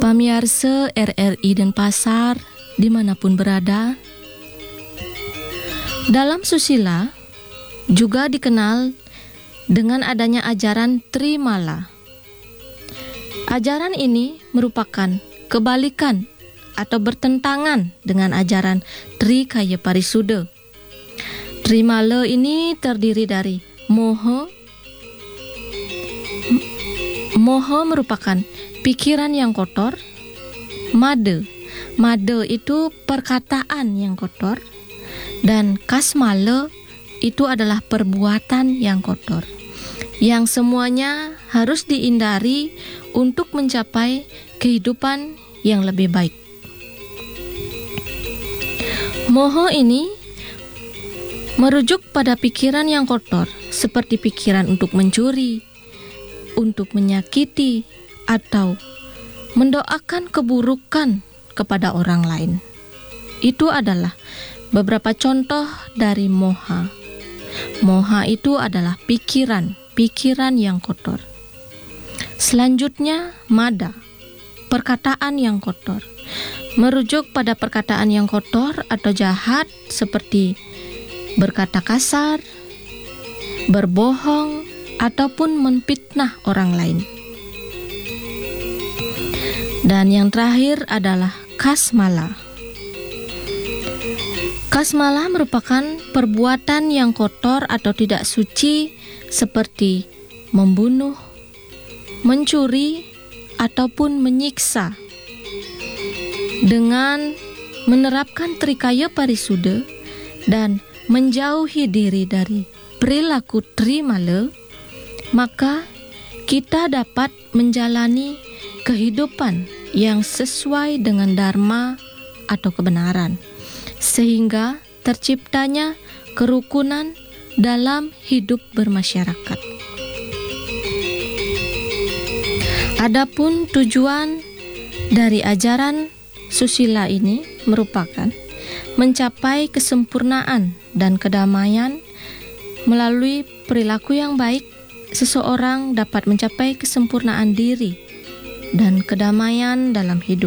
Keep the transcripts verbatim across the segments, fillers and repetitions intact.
Pamiarsa R R I Denpasar dimanapun berada, dalam susila juga dikenal dengan adanya ajaran Trimala. Ajaran ini merupakan kebalikan atau bertentangan dengan ajaran Trikaya Parisuddha. Trimala ini terdiri dari moha. Moha merupakan pikiran yang kotor. Mada. Mada itu perkataan yang kotor. Dan kasmala itu adalah perbuatan yang kotor. Yang semuanya harus dihindari untuk mencapai kehidupan yang lebih baik. Moha ini merujuk pada pikiran yang kotor, seperti pikiran untuk mencuri, untuk menyakiti, atau mendoakan keburukan kepada orang lain. Itu adalah beberapa contoh dari moha. Moha itu adalah pikiran, pikiran yang kotor. Selanjutnya, mada, perkataan yang kotor. Merujuk pada perkataan yang kotor atau jahat seperti berkata kasar, berbohong, ataupun memfitnah orang lain. Dan yang terakhir adalah kasmala. Kasmala merupakan perbuatan yang kotor atau tidak suci seperti membunuh, mencuri, ataupun menyiksa. Dengan menerapkan Trikaya Parisuddha dan menjauhi diri dari perilaku Trimala, maka kita dapat menjalani kehidupan yang sesuai dengan dharma atau kebenaran, sehingga terciptanya kerukunan dalam hidup bermasyarakat. Adapun tujuan dari ajaran susila ini merupakan mencapai kesempurnaan dan kedamaian. Melalui perilaku yang baik, seseorang dapat mencapai kesempurnaan diri dan kedamaian dalam hidup.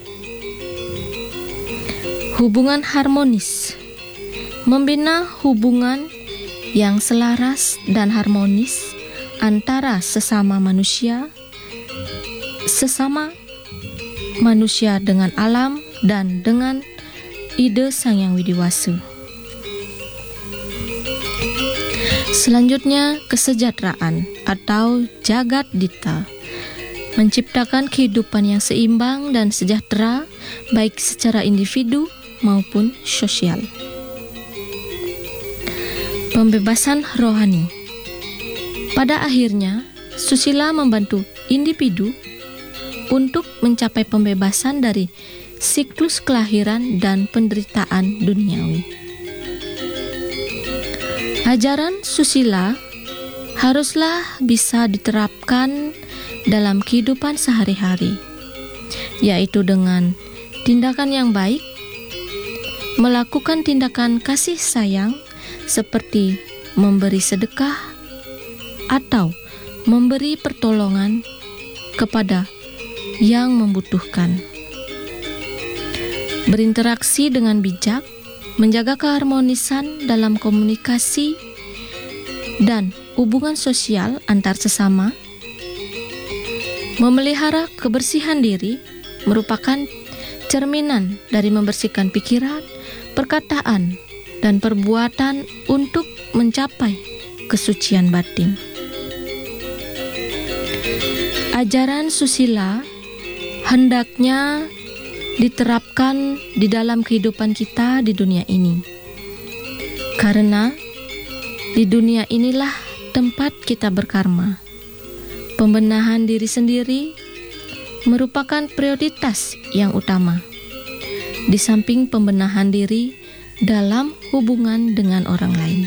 Hubungan harmonis. Membina hubungan yang selaras dan harmonis antara sesama manusia, sesama manusia dengan alam dan dengan ide Sang Yang Widiwasa. Selanjutnya, kesejahteraan atau jagat dita. Menciptakan kehidupan yang seimbang dan sejahtera baik secara individu maupun sosial. Pembebasan rohani. Pada akhirnya, susila membantu individu untuk mencapai pembebasan dari siklus kelahiran dan penderitaan duniawi. Ajaran susila haruslah bisa diterapkan dalam kehidupan sehari-hari, yaitu dengan tindakan yang baik, melakukan tindakan kasih sayang seperti memberi sedekah atau memberi pertolongan kepada yang membutuhkan. Berinteraksi dengan bijak, menjaga keharmonisan dalam komunikasi dan hubungan sosial antar sesama. Memelihara kebersihan diri merupakan cerminan dari membersihkan pikiran, perkataan, dan perbuatan untuk mencapai kesucian batin. Ajaran susila hendaknya diterapkan di dalam kehidupan kita di dunia ini. Karena di dunia inilah tempat kita berkarma. Pembenahan diri sendiri merupakan prioritas yang utama, di samping pembenahan diri dalam hubungan dengan orang lain.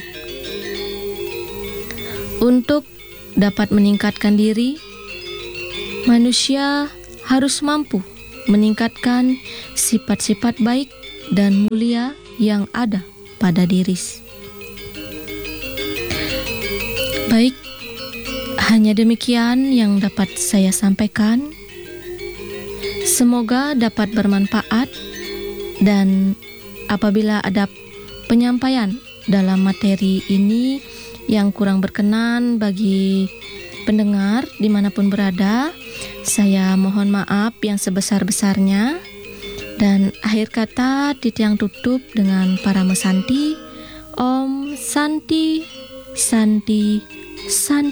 Untuk dapat meningkatkan diri, manusia harus mampu meningkatkan sifat-sifat baik dan mulia yang ada pada diri. Baik, hanya demikian yang dapat saya sampaikan. Semoga dapat bermanfaat, dan apabila ada penyampaian dalam materi ini yang kurang berkenan bagi pendengar dimanapun berada, saya mohon maaf yang sebesar-besarnya. Dan akhir kata Titiang tutup dengan para mesanti. Om Santi Santi Santi.